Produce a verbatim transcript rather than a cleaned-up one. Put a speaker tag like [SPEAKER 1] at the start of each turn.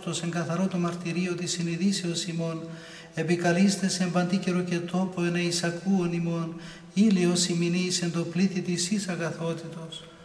[SPEAKER 1] αγαθότητος, εν καθαρό το μαρτυρίο της συνειδήσεως ημών, επικαλείστε σε παντή καιρο και τόπο εν εισακούων ημών, ήλιος ημινής εν το πλήθη της εις αγαθότητος.